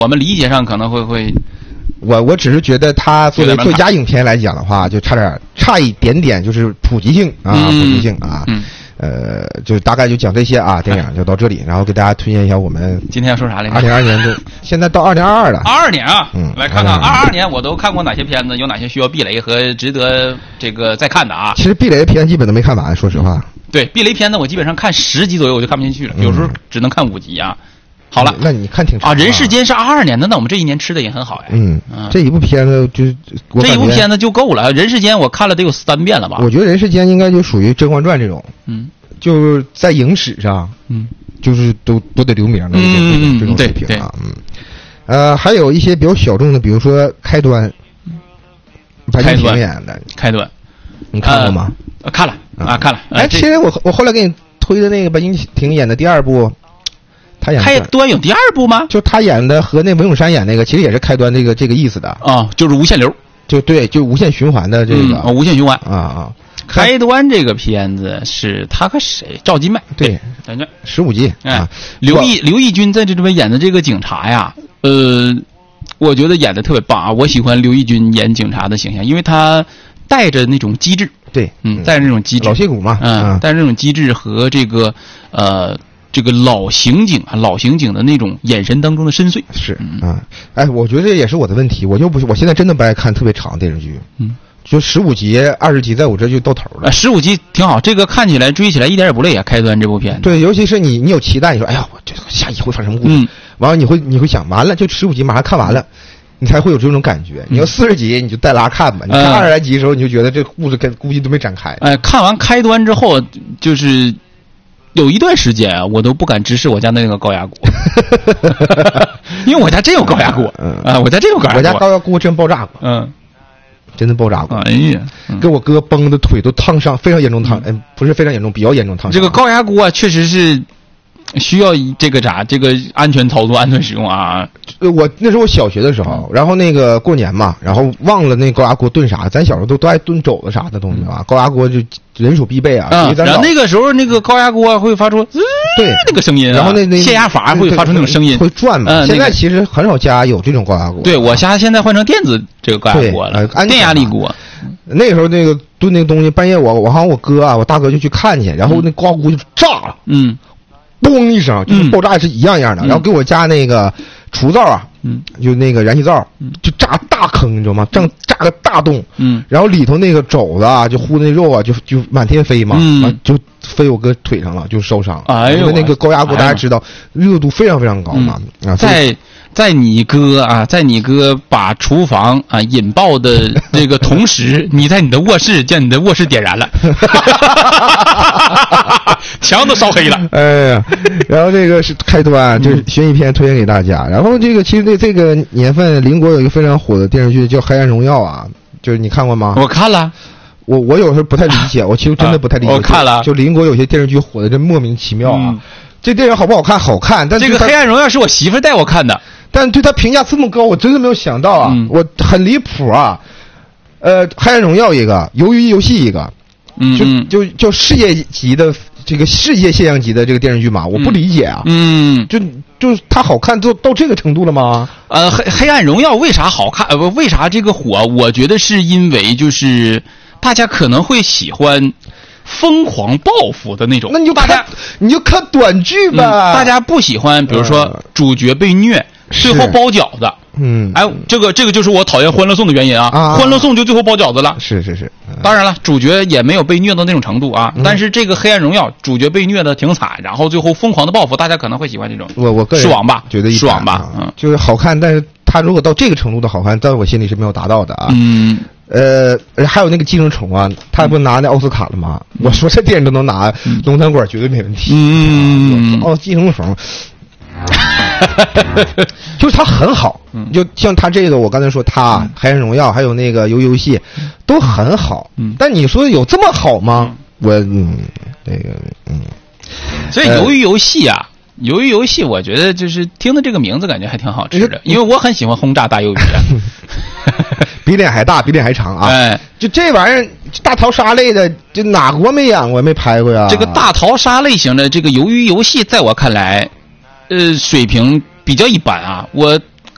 我们理解上可能会。 我只是觉得它作为最佳影片来讲的话，就差一点点，就是普及性啊，普及性啊。就大概就讲这些啊，电影就到这里，然后给大家推荐一下我们今天要说啥来着 ？2022年就现在到2022了。 22年啊，来看看22年我都看过哪些片子，有哪些需要避雷和值得这个再看的啊。 其实避雷的片基本都没看完，说实话。 对，避雷片呢，我基本上看10集左右我就看不进去了，有时候只能看5集啊。好了， 那你看挺长啊。人世间是22年的，那我们这一年吃的也很好呀。 这一部片子这一部片子就够了。人世间我看了得有3遍了吧？ 我觉得人世间应该就属于《甄嬛传》这种，就是在影史上，就是都得留名的这种水平啊。还有一些比较小众的，比如说《开端》，白敬亭演的《 开端》， 你看过吗？ 看了啊，看了。 哎，其实我后来给你推的那个白敬亭演的第2部。他演开端有第2部吗？ 就他演的和那文咏珊演那个，其实也是开端这个意思的啊，就是无限流， 就无限循环的这个无限循环啊。 开端这个片子是他和谁？赵今麦对， 等着 15集啊。 刘奕君在这里边演的这个警察呀，我觉得演的特别棒啊！我喜欢刘奕君演警察的形象，因为他带着那种机智， 对， 带着那种机智， 老戏骨嘛， 带着那种机智和这个老刑警的那种眼神当中的深邃是哎，我觉得这也是我的问题，我现在真的不爱看特别长的电视剧，就15集、20集，在我这就到头了。 15集挺好，这个看起来追起来一点也不累啊。开端这部片子， 对，尤其是你有期待，你说哎呀，我这下一回发生什么故事？完了你会想，完了就15集马上看完了，你才会有这种感觉。你要40集，你就带拉看吧。你看20来集的时候，你就觉得这故事估计都没展开。 看完开端之后，就是有一段时间啊，我都不敢直视我家那个高压锅，因为我家真有高压锅，我家真有高压锅， 我家高压锅真爆炸过，真的爆炸过， 哎呀， 给我哥崩的腿都烫伤，非常严重烫，不是非常严重，比较严重烫伤。 这个高压锅确实是需要这个安全操作、安全使用啊。 我那时候我小学的时候，然后那个过年嘛，然后忘了那高压锅炖啥，咱小时候都爱炖肘子啥的东西吧，高压锅就人手必备啊。 然后那个时候那个高压锅会发出对那个声音， 然后那泄压阀会发出那种声音， 会转嘛。现在其实很少家有这种高压锅。 对，我家现在换成电子这个高压锅了，电压力锅。 那个时候那个炖那个东西，半夜我好像我哥啊，我大哥就去看去，然后那高压锅就炸了，嘣一声，就是爆炸是一样的，然后给我家那个厨灶啊，就那个燃气灶，就炸大坑，你知道吗？炸个大洞，然后里头那个肘子啊，就烀那肉啊，就满天飞嘛，就飞我哥腿上了，就受伤了。因为那个高压锅大家知道，热度非常非常高嘛， 在你哥把厨房引爆的这个同时，你在你的卧室将你的卧室点燃了，墙都烧黑了。 哎呀，然后这个是开端，就是悬疑片推荐给大家。然后这个其实这个年份，邻国有一个非常火的电视剧叫《黑暗荣耀》啊，就是你看过吗？ 我看了。 我有时候不太理解，我其实真的不太理解。 我看了， 就邻国有些电视剧火的真莫名其妙啊。这电影好不好看？好看，但这个《黑暗荣耀》是我媳妇带我看的。 但对他评价这么高，我真的没有想到啊！我很离谱啊！黑暗荣耀一个，鱿鱼游戏一个，就世界级的这个世界现象级的这个电视剧嘛，我不理解啊！就是它好看到这个程度了吗？ 黑暗荣耀为啥好看？为啥这个火？我觉得是因为就是大家可能会喜欢疯狂报复的那种， 那你就看短剧吧。 大家不喜欢，比如说主角被虐。最后包饺子，这个就是我讨厌《欢乐颂》的原因啊！欢乐颂就最后包饺子了， 是。 当然了，主角也没有被虐到那种程度啊，但是这个《黑暗荣耀》主角被虐的挺惨，然后最后疯狂的报复，大家可能会喜欢这种。 我个人爽吧， 觉得爽吧， 就是好看，但是他如果到这个程度的好看，在我心里是没有达到的啊。还有那个寄生虫啊，他不拿那奥斯卡了吗？我说这电影都能拿龙餐馆，绝对没问题。寄生虫。就是它很好，就像它这个，我刚才说它《黑暗荣耀》还有那个鱿鱼游戏都很好，但你说有这么好吗？所以鱿鱼游戏啊，鱿鱼游戏，我觉得就是听的这个名字感觉还挺好吃的，因为我很喜欢轰炸大鱿鱼啊， 比脸还大，比脸还长啊！就这玩意儿，大逃杀类的，就哪国没演过，没拍过呀？ 这个大逃杀类型的这个鱿鱼游戏，在我看来。水平比较一般啊，我